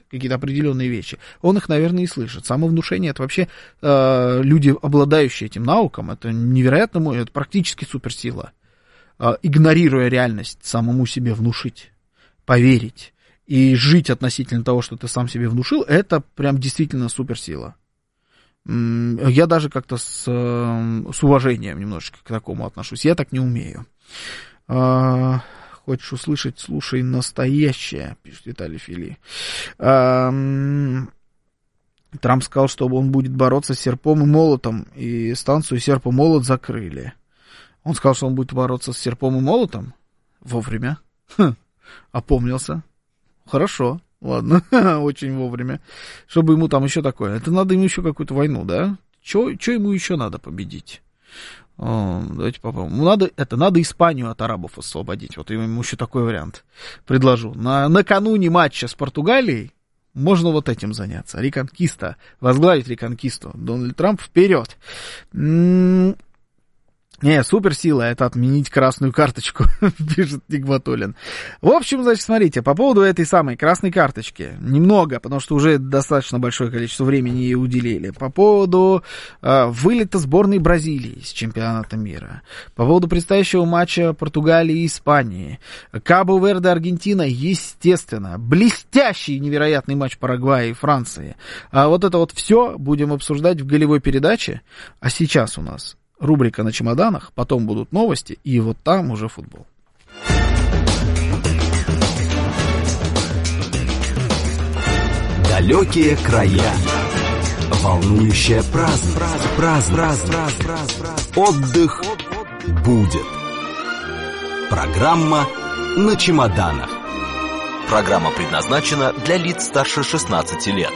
какие-то определенные вещи, он их, наверное, и слышит. Самовнушение — это вообще люди, обладающие этим навыком, это невероятно, это практически суперсила. Игнорируя реальность, самому себе внушить, поверить и жить относительно того, что ты сам себе внушил, это прям действительно суперсила. Я даже как-то с уважением немножечко к такому отношусь. Я так не умею. Хочешь услышать, слушай настоящее, пишет Виталий Фили. Трамп сказал, что он будет бороться с серпом и молотом, и станцию серп и молот закрыли. Он сказал, что он будет бороться с серпом и молотом вовремя. Опомнился. Хорошо, ладно, очень вовремя. Чтобы ему там еще такое. Это надо ему еще какую-то войну, да? Что ему еще надо победить? Давайте попробуем. Надо Испанию от арабов освободить. Вот ему еще такой вариант предложу. Накануне матча с Португалией можно вот этим заняться. Реконкиста. Возглавить реконкисту. Дональд Трамп вперед. Не, суперсила — это отменить красную карточку, пишет Нигматуллин. В общем, значит, смотрите, по поводу этой самой красной карточки. Немного, потому что уже достаточно большое количество времени ей уделили. По поводу вылета сборной Бразилии с чемпионата мира. По поводу предстоящего матча Португалии и Испании. Кабо-Верде, Аргентина, естественно. Блестящий невероятный матч Парагвая и Франции. А вот это вот все будем обсуждать в голевой передаче. А сейчас у нас рубрика «На чемоданах», потом будут новости, и вот там уже футбол. Далекие края, волнующая праздник. Отдых будет. Программа «На чемоданах». Программа предназначена для лиц старше 16 лет.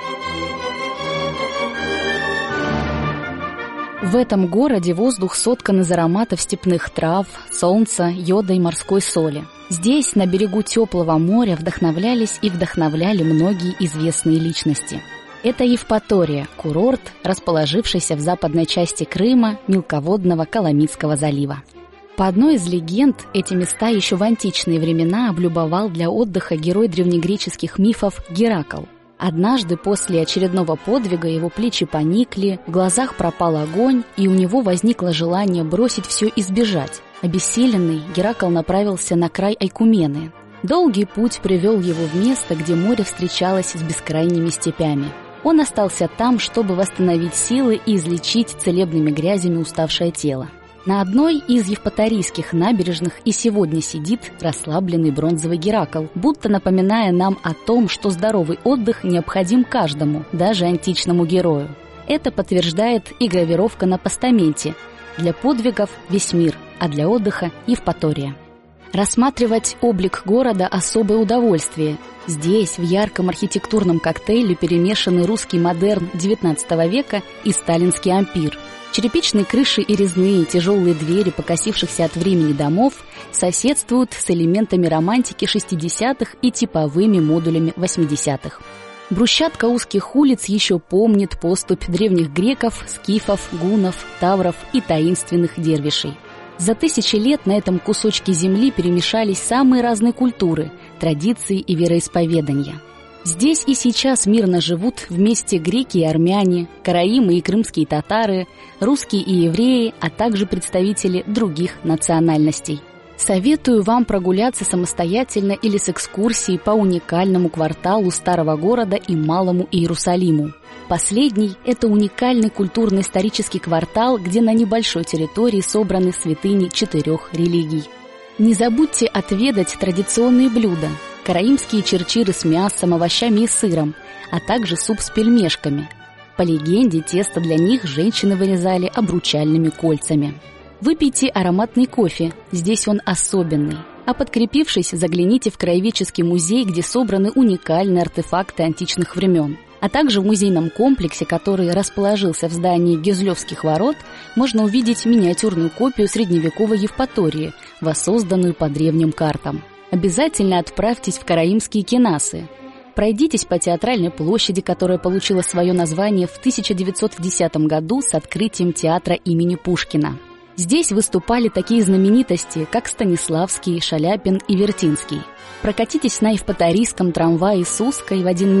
В этом городе воздух соткан из ароматов степных трав, солнца, йода и морской соли. Здесь, на берегу теплого моря, вдохновлялись и вдохновляли многие известные личности. Это Евпатория, курорт, расположившийся в западной части Крыма, мелководного Коломийского залива. По одной из легенд, эти места еще в античные времена облюбовал для отдыха герой древнегреческих мифов Геракл. Однажды после очередного подвига его плечи поникли, в глазах пропал огонь, и у него возникло желание бросить все и сбежать. Обессиленный, Геракл направился на край Айкумены. Долгий путь привел его в место, где море встречалось с бескрайними степями. Он остался там, чтобы восстановить силы и излечить целебными грязями уставшее тело. На одной из евпаторийских набережных и сегодня сидит расслабленный бронзовый Геракл, будто напоминая нам о том, что здоровый отдых необходим каждому, даже античному герою. Это подтверждает и гравировка на постаменте. Для подвигов весь мир, а для отдыха Евпатория. Рассматривать облик города – особое удовольствие. Здесь, в ярком архитектурном коктейле, перемешаны русский модерн XIX века и сталинский ампир. Черепичные крыши и резные тяжелые двери покосившихся от времени домов соседствуют с элементами романтики 60-х и типовыми модулями 80-х. Брусчатка узких улиц еще помнит поступь древних греков, скифов, гуннов, тавров и таинственных дервишей. За тысячи лет на этом кусочке земли перемешались самые разные культуры, традиции и вероисповедания. Здесь и сейчас мирно живут вместе греки и армяне, караимы и крымские татары, русские и евреи, а также представители других национальностей. Советую вам прогуляться самостоятельно или с экскурсией по уникальному кварталу Старого города и Малому Иерусалиму. Последний – это уникальный культурно-исторический квартал, где на небольшой территории собраны святыни 4 религий. Не забудьте отведать традиционные блюда – караимские чирчиры с мясом, овощами и сыром, а также суп с пельмешками. По легенде, тесто для них женщины вырезали обручальными кольцами. Выпейте ароматный кофе, здесь он особенный. А подкрепившись, загляните в краеведческий музей, где собраны уникальные артефакты античных времен. А также в музейном комплексе, который расположился в здании Гюзлевских ворот, можно увидеть миниатюрную копию средневековой Евпатории, воссозданную по древним картам. Обязательно отправьтесь в караимские кенасы. Пройдитесь по театральной площади, которая получила свое название в 1910 году с открытием театра имени Пушкина. Здесь выступали такие знаменитости, как Станиславский, Шаляпин и Вертинский. Прокатитесь на евпаторийском трамвае с Узкой в один